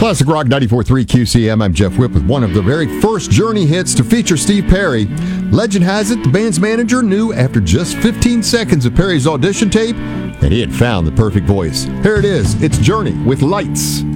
Classic Rock 94.3 QCM. I'm Jeff Whip with one of the very first Journey hits to feature Steve Perry. Legend has it, the band's manager knew after just 15 seconds of Perry's audition tape that he had found the perfect voice. Here it is. It's Journey with Lights.